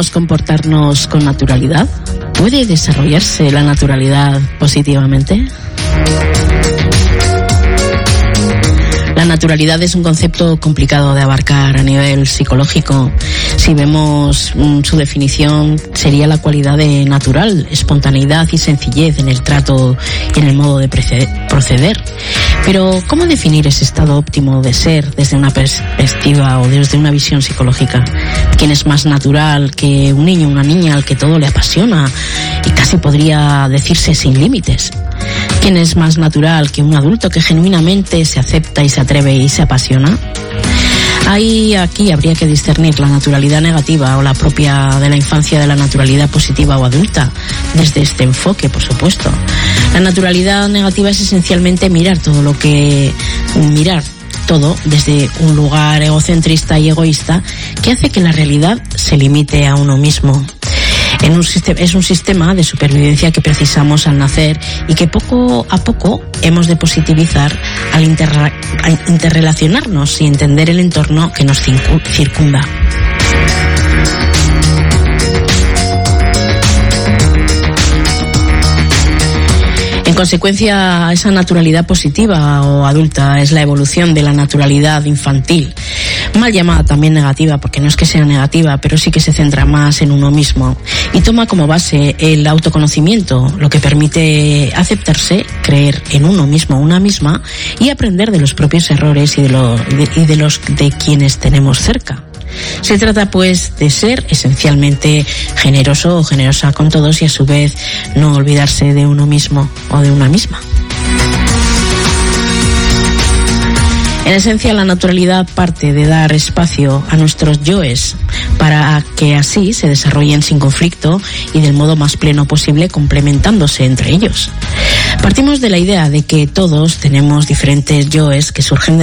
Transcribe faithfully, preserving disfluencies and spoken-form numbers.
¿Podemos comportarnos con naturalidad? ¿Puede desarrollarse la naturalidad positivamente? La naturalidad es un concepto complicado de abarcar a nivel psicológico. Si vemos mmm, su definición, sería la cualidad de natural, espontaneidad y sencillez en el trato y en el modo de proceder. Pero, ¿cómo definir ese estado óptimo de ser desde una perspectiva o desde una visión psicológica? ¿Quién es más natural que un niño o una niña al que todo le apasiona y casi podría decirse sin límites? ¿Quién es más natural que un adulto que genuinamente se acepta y se atreve y se apasiona? Ahí, aquí habría que discernir la naturalidad negativa o la propia de la infancia de la naturalidad positiva o adulta, desde este enfoque, por supuesto. La naturalidad negativa es esencialmente mirar todo lo que... mirar todo desde un lugar egocentrista y egoísta que hace que la realidad se limite a uno mismo. En un sistema, es un sistema de supervivencia que precisamos al nacer y que poco a poco hemos de positivizar al interra, a interrelacionarnos y entender el entorno que nos circunda. En consecuencia, esa naturalidad positiva o adulta es la evolución de la naturalidad infantil, mal llamada también negativa, porque no es que sea negativa, pero sí que se centra más en uno mismo y toma como base el autoconocimiento, lo que permite aceptarse, creer en uno mismo o una misma y aprender de los propios errores y de, lo, de, y de los de quienes tenemos cerca. Se trata pues de ser esencialmente generoso o generosa con todos y a su vez no olvidarse de uno mismo o de una misma. En esencia, la naturalidad parte de dar espacio a nuestros yoes para que así se desarrollen sin conflicto y del modo más pleno posible, complementándose entre ellos. Partimos de la idea de que todos tenemos diferentes yoes que surgen de